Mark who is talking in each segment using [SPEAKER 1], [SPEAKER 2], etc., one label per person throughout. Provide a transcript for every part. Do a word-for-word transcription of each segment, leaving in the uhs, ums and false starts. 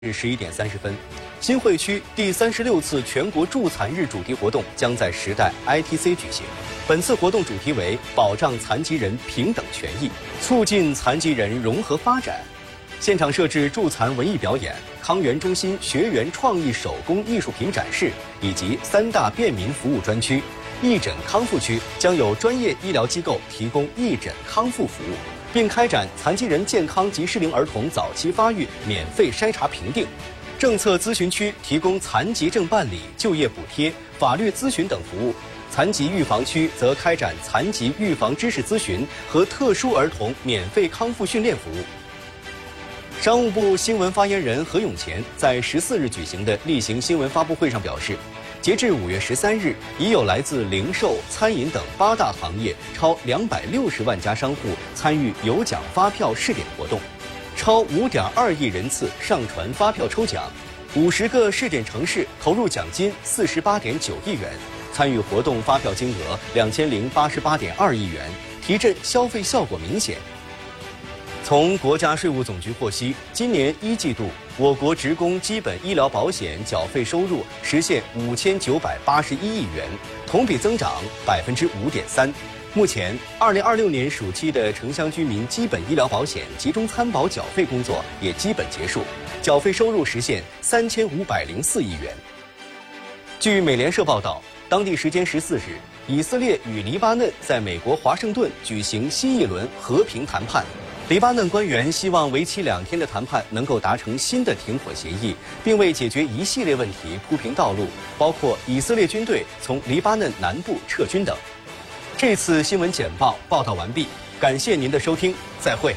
[SPEAKER 1] 日十一点三十分，新会区第三十六次全国助残日主题活动将在时代 I T C 举行。本次活动主题为保障残疾人平等权益，促进残疾人融合发展。现场设置助残文艺表演、康源中心学员创意手工艺术品展示，以及三大便民服务专区。义诊康复区将有专业医疗机构提供义诊康复服务，并开展残疾人健康及适龄儿童早期发育免费筛查评定。政策咨询区提供残疾证办理、就业补贴、法律咨询等服务。残疾预防区则开展残疾预防知识咨询和特殊儿童免费康复训练服务。商务部新闻发言人何永乾在十四日举行的例行新闻发布会上表示，截至五月十三日，已有来自零售、餐饮等八大行业超两百六十万家商户参与有奖发票试点活动，超五点二亿人次上传发票抽奖，五十个试点城市投入奖金四十八点九亿元，参与活动发票金额两千零八十八点二亿元，提振消费效果明显。从国家税务总局获悉，今年一季度，我国职工基本医疗保险缴费收入实现五千九百八十一亿元，同比增长百分之五点三。目前，二零二六年暑期的城乡居民基本医疗保险集中参保缴费工作也基本结束，缴费收入实现三千五百零四亿元。据美联社报道，当地时间十四日，以色列与黎巴嫩在美国华盛顿举行新一轮和平谈判。黎巴嫩官员希望为期两天的谈判能够达成新的停火协议，并为解决一系列问题铺平道路，包括以色列军队从黎巴嫩南部撤军等。这次新闻简报报道完毕，感谢您的收听，再会。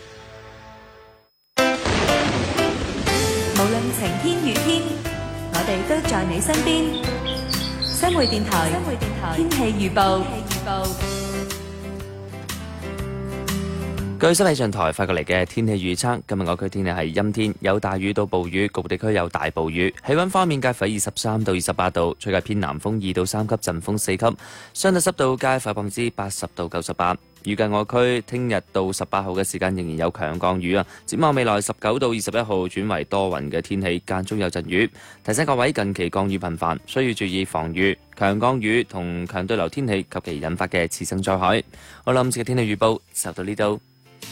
[SPEAKER 2] 無論晴天雨天，我哋都在你身邊。新會電台天氣預報。
[SPEAKER 3] 據西氣象台發過嚟嘅天氣預測，今日我區天氣係陰天，有大雨到暴雨，局部地區有大暴雨。氣溫方面介乎二十三到二十八度，吹嘅偏南風二到三級，陣風四級，相對濕度介乎百分之八十到九十八。預計我區聽日到十八號嘅時間仍然有強降雨啊！展望未來十九到二十一號轉為多雲嘅天氣，間中有陣雨。提醒各位近期降雨頻繁，需要注意防禦強降雨同強對流天氣及其引發嘅次生災害。好啦，今次嘅天氣預報就到呢度。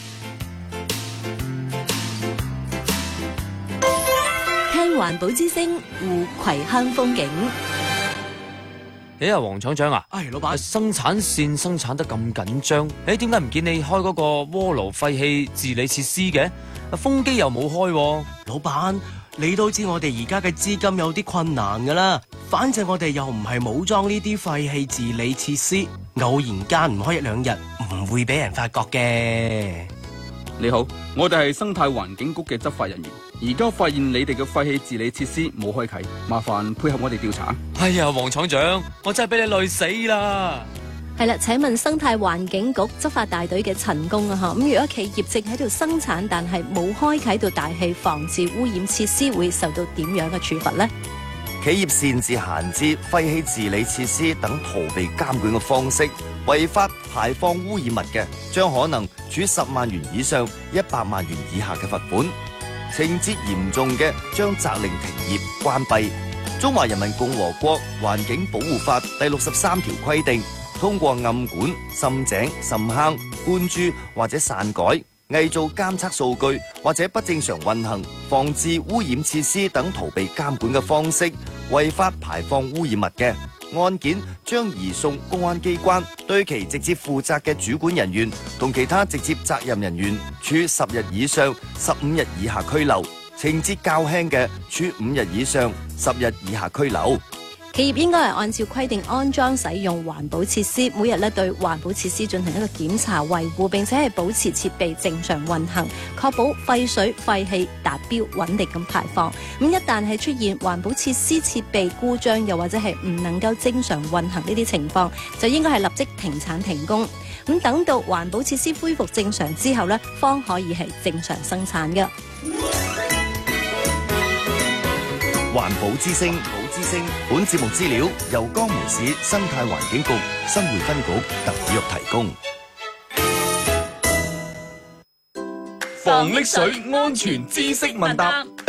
[SPEAKER 2] 聽環保之聲，護葵鄉風景。
[SPEAKER 3] 誒啊，黃廠長啊，
[SPEAKER 4] 唉，老闆，
[SPEAKER 3] 生產線生產得咁緊張，誒點解唔見你開嗰個鍋爐廢氣治理設施嘅？風機又冇開喎。
[SPEAKER 4] 老闆，你都知我哋而家嘅資金有啲困難噶啦，反正我哋又唔係冇裝呢啲廢氣治理設施，偶然間唔開一兩日，唔會俾人發覺嘅。
[SPEAKER 5] 你好，我哋係生態環境局嘅執法人員，而家發現你哋嘅廢氣治理設施冇開啟，麻煩配合我哋調查。
[SPEAKER 3] 哎呀，黃廠長，我真係俾你累死啦！
[SPEAKER 6] 係啦，請問生態環境局執法大隊嘅陳工啊，咁如果企業正喺度生產，但係冇開啟到大氣防治污染設施，會受到點樣嘅處罰呢？
[SPEAKER 7] 企業擅自閒置廢氣治理設施等逃避監管嘅方式，違法排放污染物嘅，將可能處十萬元以上一百萬元以下嘅罰款；情節嚴重嘅，將責令停業關閉。中華人民共和國環境保護法第六十三條規定，通過暗管、滲井、滲坑、灌注或者篡改、偽造監測數據或者不正常運行、防治污染設施等逃避監管嘅方式，違法排放污染物嘅，案件將移送公安機關，對其直接負責嘅主管人員同其他直接責任人員處十日以上十五日以下拘留；情節較輕嘅，處五日以上十日以下拘留。
[SPEAKER 6] 企業應該係按照規定安裝使用環保設施，每日咧對環保設施進行一個檢查維護，並且係保持設備正常運行，確保廢水廢氣達標，穩定咁排放。咁一旦係出現環保設施設備故障，又或者係唔能夠正常運行呢啲情況，就應該係立即停產停工。咁等到環保設施恢復正常之後呢，方可以係正常生產嘅。
[SPEAKER 7] 環保之聲，保之聲。本節目資料由江門市生態環境局新會分局特約提供。
[SPEAKER 8] 防溺水安全知識問答。